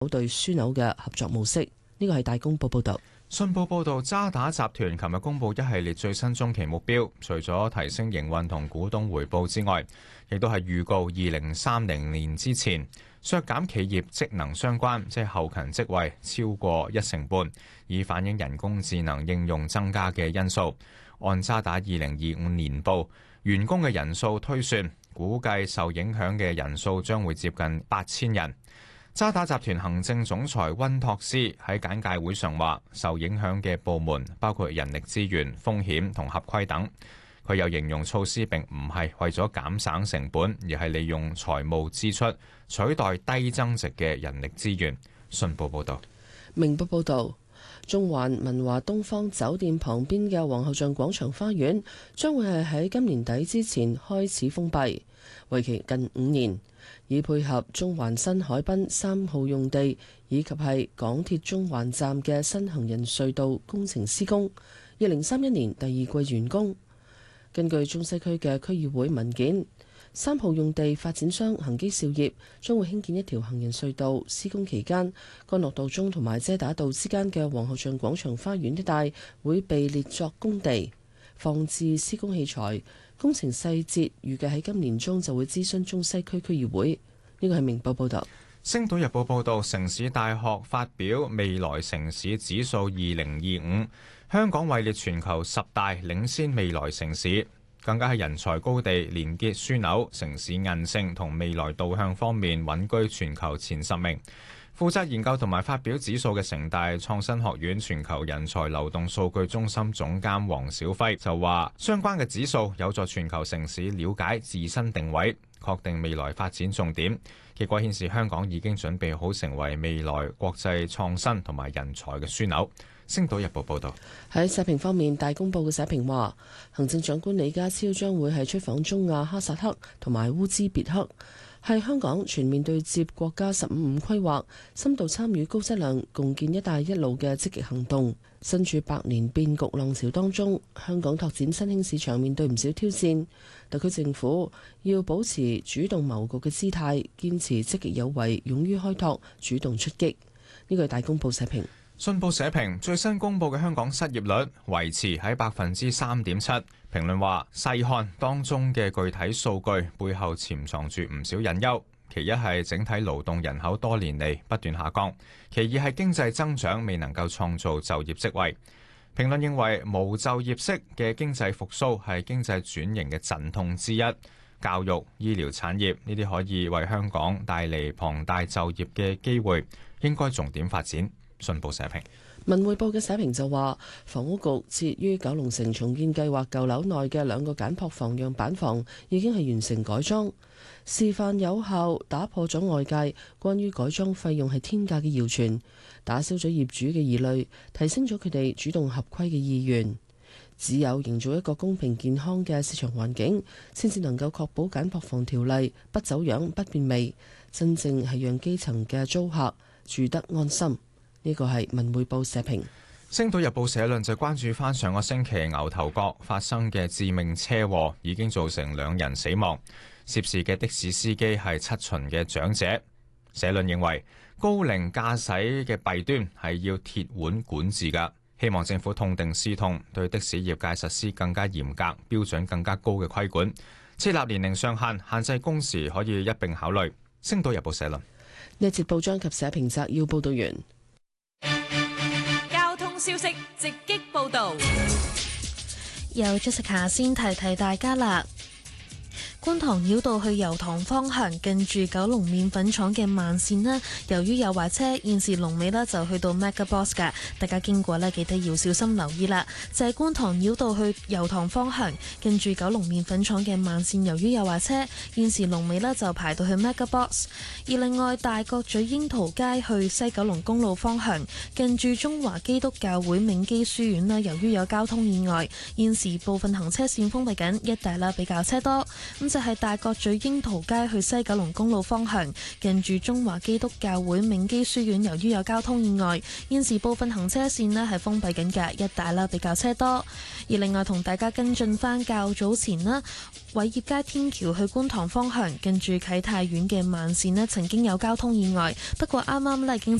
對樞紐嘅合作模式。呢個係大公報報導。 信報報導，渣打集團琴日公布一系列最新中期目標，除咗提升營運同股東回報之外，亦都係預告2030年之前削減企業職能相關，即係後勤職位超過1成半，以反映人工智能應用增加嘅因素。按渣打2025年報員工嘅人數推算，估計受影響嘅人數將會接近8000人。渣打集團行政總裁溫托斯喺簡介會上話，受影響嘅部門包括人力資源、風險同合規等。佢又形容措施並唔係為咗減省成本，而係利用財務支出取代低增值嘅人力資源。信報報道。 明報報道，中環文華東方酒店旁邊嘅皇后像廣場花園將會係喺今年底之前開始封閉，為期近5年。以配合中環新海濱3號用地以及係港鐵中環站嘅新行人隧道工程施工，2031年第二季完工。根據中西區嘅區議會文件，3號用地發展商恒基兆業將會興建一條行人隧道，施工期間，干諾道中同埋遮打道之間嘅皇后像廣場花園一帶會被列作工地，放置施工器材。工程細節預計喺今年中就會諮詢中西區區議會。呢個係明報報導。 星島日報報導，城市大學發表未來城市指數2025，香港位列全球10大領先未來城市，更加係人才高地，連結樞紐，城市韌性同未來導向方面穩居全球前10名。負責研究同埋發表指數嘅城大創新學院全球人才流動數據中心總監黃小輝就話，相關嘅指數有助全球城市了解自身定位，確定未來發展重點。結果顯示，香港已經準備好成為未來國際創新同埋人才嘅樞紐。星島日報報道。 喺社評方面，大公報嘅社評話，行政長官李家超將會係出訪中亞哈薩克同埋烏茲別克，係香港全面對接國家15-5規劃，深度參與高質量共建一帶一路嘅積極行動。身處百年變局浪潮當中，香港拓展新興市場面對唔少挑戰，特區政府要保持主動謀局嘅姿態，堅持積極有為，勇於開拓，主動出擊。呢個係大公報社評。 信報社評，最新公布嘅香港失業率維持喺3.7%。評論話，細看當中嘅具體數據背後潛藏住唔少隱憂。其一係整體勞動人口多年嚟不斷下降，其二係經濟增長未能夠創造就業職位。評論認為，無就業式嘅經濟復甦係經濟轉型嘅陣痛之一。教育、醫療產業呢啲可以為香港帶嚟龐大就業嘅機會，應該重點發展。信報社評。 文匯報嘅社評就話，房屋局設於九龍城重建計劃舊樓內嘅2個簡樸房樣板房已經係完成改裝，示範有效打破咗外界關於改裝費用係天價嘅謠傳，打消咗業主嘅疑慮，提升咗佢哋主動合規嘅意願。只有營造一個公平健康嘅市場環境，先至能夠確保簡樸房條例不走樣不變味，真正係讓基層嘅租客住得安心。呢個係文匯報社評。 星島日報社論就關注翻上個星期牛頭角發生嘅致命車禍，已經造成2人死亡，涉事嘅的士司機係7旬嘅長者。社論認為高齡駕駛嘅弊端係要鐵腕管治㗎，希望政府痛定思痛，對的士業界實施更加嚴格、標準更加高嘅規管，設立年齡上限，限制工時可以一併考慮。星島日報社論。 呢節報章及社評摘要報道完。 交通消息直擊報道， 由 Jessica 先提大家啦。觀塘繞道去油塘方向，近住九龍麵粉廠嘅慢線啦，由於有壞車，現時龍尾呢就去到 Mega Boss 㗎，大家經過呢記得要小心留意啦。就係觀塘繞道去油塘方向，近住九龍麵粉廠嘅慢線，由於有壞車，現時龍尾呢就排到去 Mega Boss。而另外大角咀櫻桃街去西九龍公路方向，近住中華基督教會銘基書院啦，由於有交通意外，現時部分行車線封閉緊，一帶啦比較車多。咁就係大角咀櫻桃街去西九龍公路方向，近住中華基督教會銘基書院，由於有交通意外，現時部分行車線呢係封閉緊嘅，一帶啦比較車多。而另外同大家跟進翻較早前啦，偉業街天橋去觀塘方向，近住啟泰苑嘅慢線呢曾經有交通意外，不過啱啱呢已經